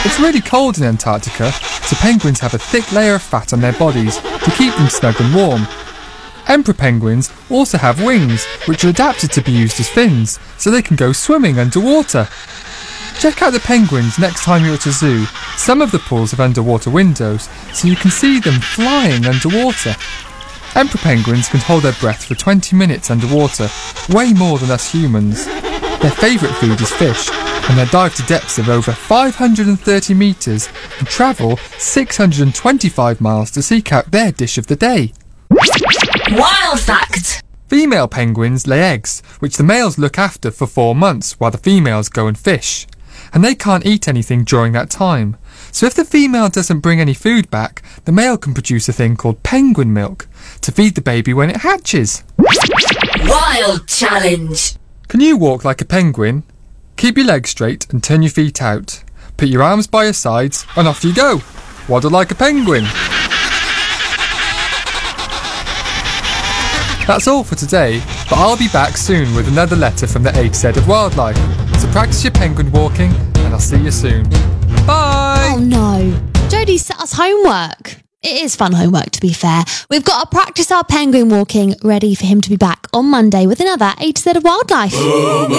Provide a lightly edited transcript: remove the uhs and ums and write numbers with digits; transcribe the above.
It's really cold in Antarctica, so penguins have a thick layer of fat on their bodies to keep them snug and warm. Emperor penguins also have wings, which are adapted to be used as fins, so they can go swimming underwater. Check out the penguins next time you're at a zoo. Some of the pools have underwater windows, so you can see them flying underwater. Emperor penguins can hold their breath for 20 minutes underwater, way more than us humans. Their favourite food is fish, and they dive to depths of over 530 metres and travel 625 miles to seek out their dish of the day. Wild fact! Female penguins lay eggs, which the males look after for 4 months while the females go and fish. And they can't eat anything during that time. So if the female doesn't bring any food back, the male can produce a thing called penguin milk to feed the baby when it hatches. Wild challenge! Can you walk like a penguin? Keep your legs straight and turn your feet out. Put your arms by your sides and off you go. Waddle like a penguin. That's all for today, but I'll be back soon with another letter from the HZ of Wildlife. So practice your penguin walking, and I'll see you soon. Bye! Oh no, Jodie set us homework. It is fun homework, to be fair. We've got to practice our penguin walking, ready for him to be back on Monday with another HZ of Wildlife.